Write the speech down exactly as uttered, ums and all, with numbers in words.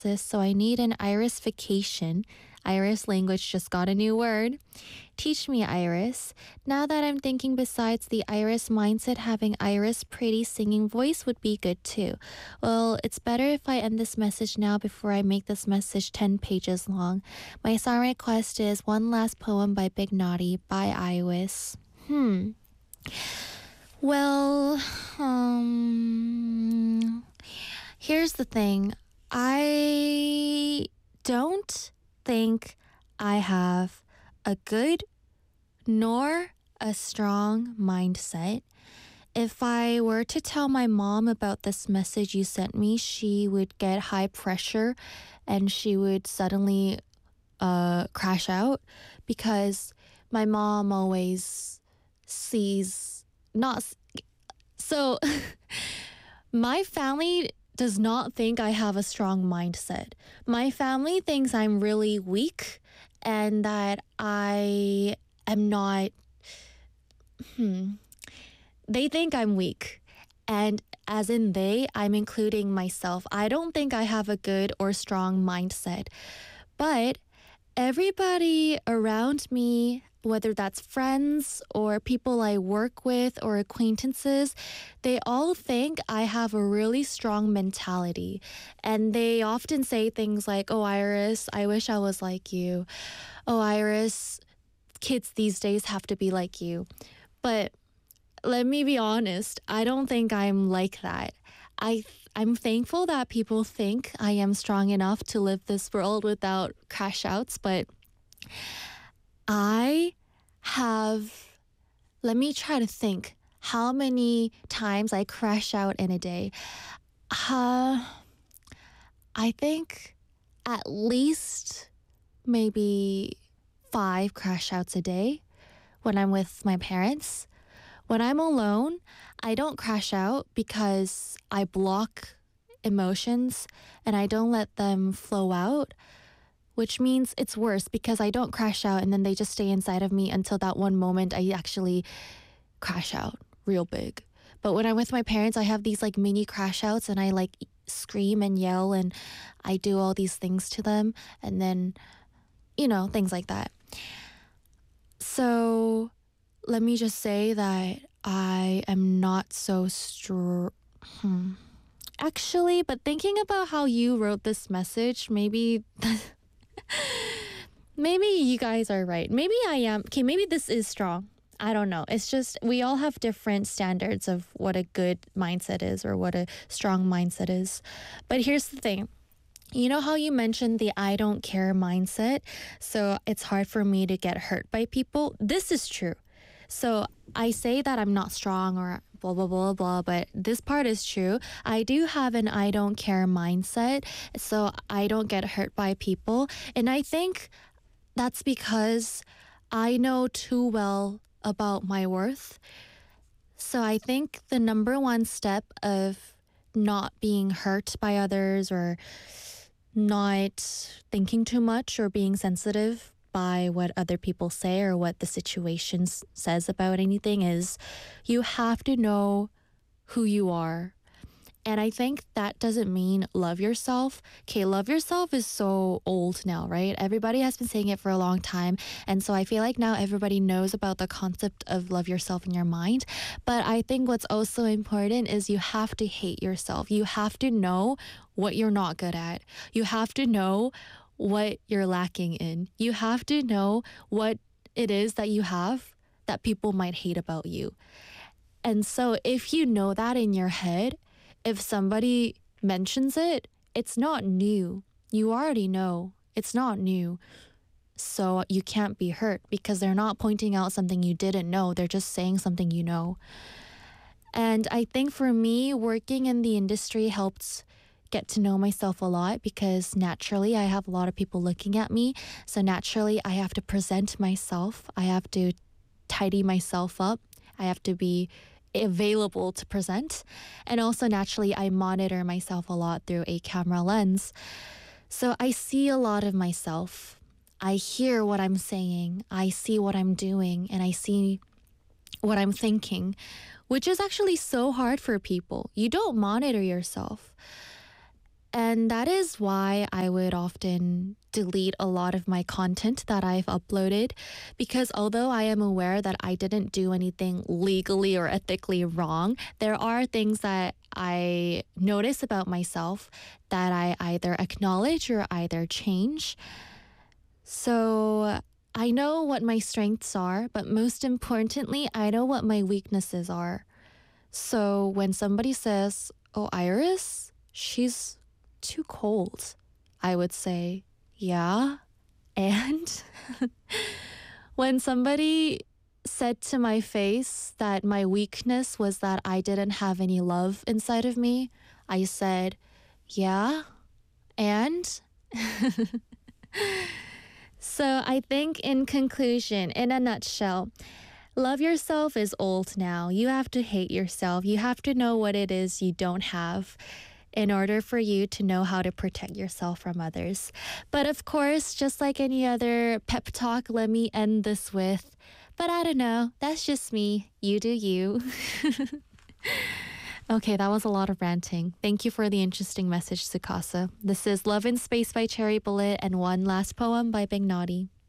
so I need an Iris vacation. Iris language just got a new word. Teach me, Iris. Now that I'm thinking, besides the Iris mindset, having Iris' pretty singing voice would be good too. Well, it's better if I end this message now before I make this message ten pages long. My song request is One Last Poem by Big Naughty by Iris. Hmm. Well, um, here's the thing. I don't think I have a good nor a strong mindset. If I were to tell my mom about this message you sent me, she would get high pressure and she would suddenly uh, crash out because my mom always sees not. So my family does not think I have a strong mindset. My family thinks I'm really weak and that I am not, hmm, they think I'm weak. And as in they, I'm including myself. I don't think I have a good or strong mindset. But everybody around me, whether that's friends or people I work with or acquaintances, they all think I have a really strong mentality. And they often say things like, oh, Iris, I wish I was like you. Oh, Iris, kids these days have to be like you. But let me be honest, I don't think I'm like that. I I'm thankful that people think I am strong enough to live this world without crash outs, but I have, let me try to think how many times I crash out in a day. Uh, I think at least maybe five crash outs a day when I'm with my parents. When I'm alone, I don't crash out because I block emotions and I don't let them flow out, which means it's worse because I don't crash out and then they just stay inside of me until that one moment I actually crash out real big. But when I'm with my parents, I have these like mini crash outs and I like scream and yell and I do all these things to them and then, you know, things like that. So let me just say that I am not so strong. Hmm. Actually, but thinking about how you wrote this message, maybe maybe you guys are right. Maybe I am. Okay, maybe this is strong. I don't know. It's just we all have different standards of what a good mindset is or what a strong mindset is. But here's the thing. You know how you mentioned the I don't care mindset? So it's hard for me to get hurt by people. This is true. So I say that I'm not strong or blah, blah, blah, blah, but this part is true. I do have an I don't care mindset, so I don't get hurt by people. And I think that's because I know too well about my worth. So I think the number one step of not being hurt by others or not thinking too much or being sensitive by what other people say or what the situation s- says about anything is you have to know who you are. And I think that doesn't mean love yourself. Okay, love yourself is so old now, right? Everybody has been saying it for a long time. And so I feel like now everybody knows about the concept of love yourself in your mind. But I think what's also important is you have to hate yourself. You have to know what you're not good at. You have to know what you're lacking in. You have to know what it is that you have that people might hate about you. And so if you know that in your head, if somebody mentions it, it's not new. You already know it's not new. So you can't be hurt because they're not pointing out something you didn't know. They're just saying something you know. And I think for me, working in the industry helped get to know myself a lot because naturally I have a lot of people looking at me. So naturally I have to present myself. I have to tidy myself up. I have to be available to present. And also naturally I monitor myself a lot through a camera lens. So I see a lot of myself. I hear what I'm saying. I see what I'm doing and I see what I'm thinking, which is actually so hard for people. You don't monitor yourself. And that is why I would often delete a lot of my content that I've uploaded because although I am aware that I didn't do anything legally or ethically wrong, there are things that I notice about myself that I either acknowledge or either change. So I know what my strengths are, but most importantly, I know what my weaknesses are. So when somebody says, "Oh, Iris, she's too cold," I would say, "Yeah." And when somebody said to my face that my weakness was that I didn't have any love inside of me, I said, "Yeah." And so I think in conclusion, in a nutshell, love yourself is old now. You have to hate yourself. You have to know what it is you don't have in order for you to know how to protect yourself from others. But of course, just like any other pep talk, let me end this with, but I don't know. That's just me. You do you. Okay, that was a lot of ranting. Thank you for the interesting message, Sukasa. This is Love in Space by Cherry Bullet and one last poem by Big Naughty.